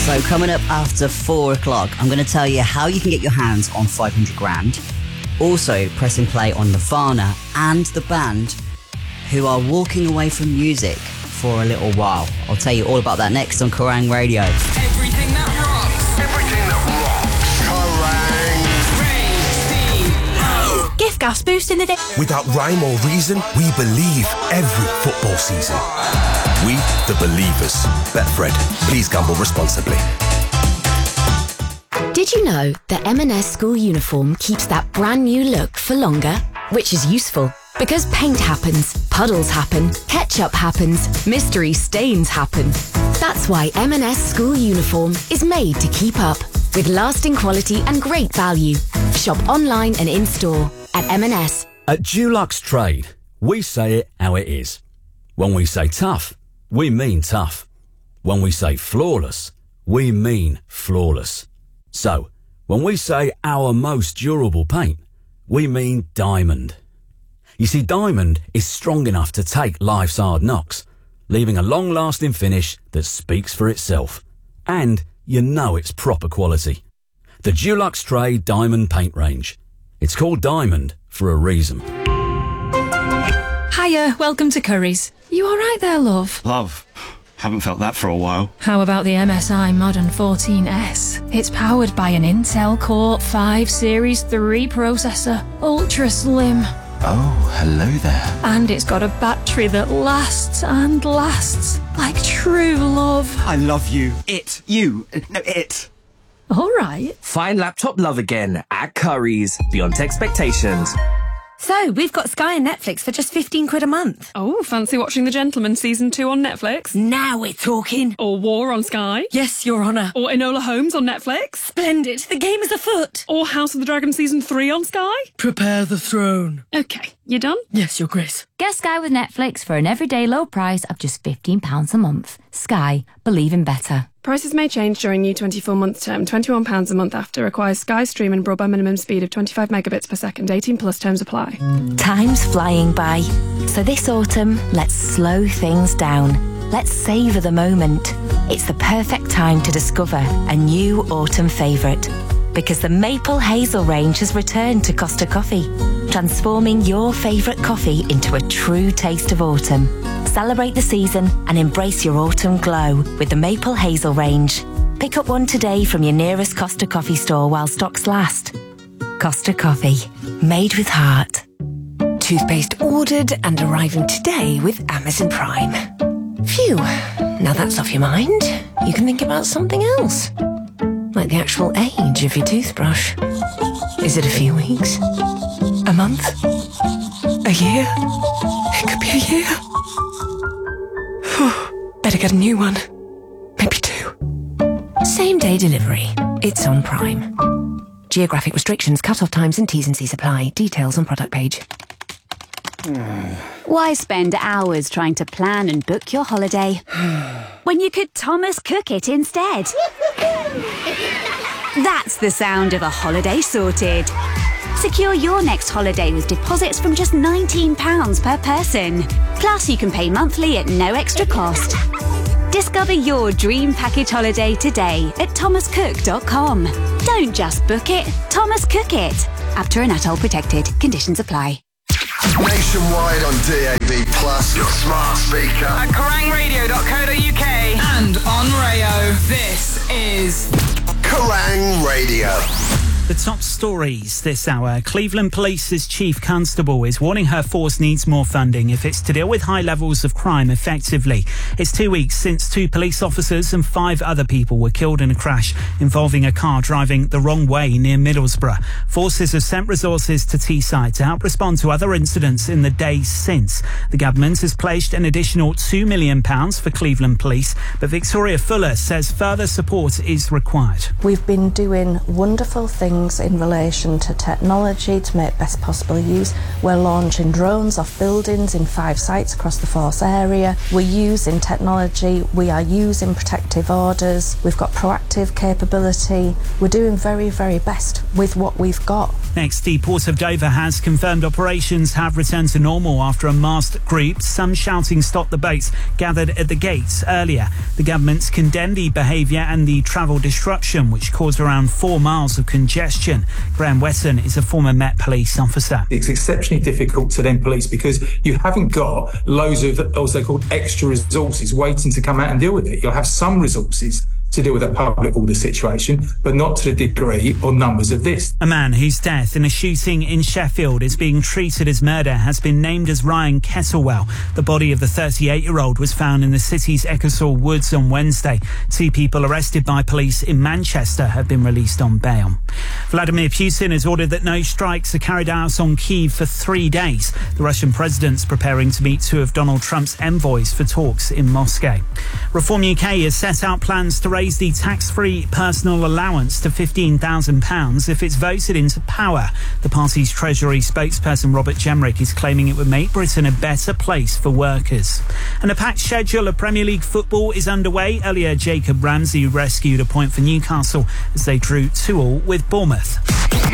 So coming up after 4 o'clock, I'm going to tell you how you can get your hands on 500 grand. Also pressing play on Nirvana and the band who are walking away from music for a little while. I'll tell you all about that next on Kerrang Radio. Everything that rocks. Everything that rocks. Kerrang! Gift gas boost in the day. Without rhyme or reason, we believe every football season. We, the believers. Betfred. Please gamble responsibly. Did you know that M&S school uniform keeps that brand new look for longer? Which is useful, because paint happens, puddles happen, ketchup happens, mystery stains happen. That's why M&S school uniform is made to keep up, with lasting quality and great value. Shop online and in-store at M&S. At Dulux Trade, we say it how it is. When we say tough, we mean tough. When we say flawless, we mean flawless. So, when we say our most durable paint, we mean Diamond. You see, Diamond is strong enough to take life's hard knocks, leaving a long-lasting finish that speaks for itself. And you know it's proper quality. The Dulux Trade Diamond Paint Range. It's called Diamond for a reason. Hiya, welcome to Curry's. You alright there, love? Love. Haven't felt that for a while. How about the MSI Modern 14S? It's powered by an Intel Core 5 Series 3 processor, ultra slim. Oh, hello there. And it's got a battery that lasts and lasts, like true love. I love you. It. You. No, it. Alright. Find laptop love again at Curry's. Beyond expectations. So, we've got Sky and Netflix for just 15 quid a month. Oh, fancy watching The Gentleman Season 2 on Netflix? Now we're talking. Or War on Sky? Yes, Your Honour. Or Enola Holmes on Netflix? Splendid. The game is afoot. Or House of the Dragon Season 3 on Sky? Prepare the throne. Okay, you done? Yes, Your Grace. Get Sky with Netflix for an everyday low price of just £15 a month. Sky. Believe in better. Prices may change during new 24-month term. £21 a month after. Requires Sky Stream and broadband minimum speed of 25 megabits per second. 18 plus terms apply. Time's flying by. So this autumn, let's slow things down. Let's savour the moment. It's the perfect time to discover a new autumn favourite. Because the Maple Hazel range has returned to Costa Coffee, transforming your favourite coffee into a true taste of autumn. Celebrate the season and embrace your autumn glow with the Maple Hazel range. Pick up one today from your nearest Costa Coffee store while stocks last. Costa Coffee, made with heart. Toothpaste ordered and arriving today with Amazon Prime. Phew, now that's off your mind. You can think about something else. Like the actual age of your toothbrush. Is it a few weeks? A month? A year? It could be a year. Better get a new one. Maybe 2. Same day delivery. It's on Prime. Geographic restrictions, cut-off times and T's and C's apply. Details on product page. Why spend hours trying to plan and book your holiday when you could Thomas Cook it instead? That's the sound of a holiday sorted. Secure your next holiday with deposits from just £19 per person. Plus, you can pay monthly at no extra cost. Discover your dream package holiday today at thomascook.com. Don't just book it, Thomas Cook it. APTA and ATOL protected. Conditions apply. Nationwide on DAB+, your smart speaker. At kerrangradio.co.uk and on Rayo. This is Kerrang Radio. The top stories this hour. Cleveland Police's Chief Constable is warning her force needs more funding if it's to deal with high levels of crime effectively. It's 2 weeks since 2 police officers and 5 other people were killed in a crash involving a car driving the wrong way near Middlesbrough. Forces have sent resources to Teesside to help respond to other incidents in the days since. The government has pledged an additional £2 million for Cleveland Police, but Victoria Fuller says further support is required. We've been doing wonderful things things in relation to technology to make best possible use. We're launching drones off buildings in 5 sites across the force area. We're using technology. We are using protective orders. We've got proactive capability. We're doing very, very best with what we've got. Next, the Port of Dover has confirmed operations have returned to normal after a masked group, some shouting "stop the boats," gathered at the gates earlier. The government's condemned the behaviour and the travel disruption, which caused around 4 miles of congestion. Graham Weston is a former Met Police officer. It's exceptionally difficult to then police because you haven't got loads of also called extra resources waiting to come out and deal with it. You'll have some resources to deal with a public order situation, but not to the degree or numbers of this. A man whose death in a shooting in Sheffield is being treated as murder has been named as Ryan Kettlewell. The body of the 38-year-old was found in the city's Ecclesall Woods on Wednesday. 2 people arrested by police in Manchester have been released on bail. Vladimir Putin has ordered that no strikes are carried out on Kyiv for 3 days. The Russian president's preparing to meet 2 of Donald Trump's envoys for talks in Moscow. Reform UK has set out plans to raise the tax-free personal allowance to £15,000 if it's voted into power. The party's Treasury spokesperson Robert Jenrick is claiming it would make Britain a better place for workers. And a packed schedule of Premier League football is underway. Earlier, Jacob Ramsey rescued a point for Newcastle as they drew 2-2 with Bournemouth.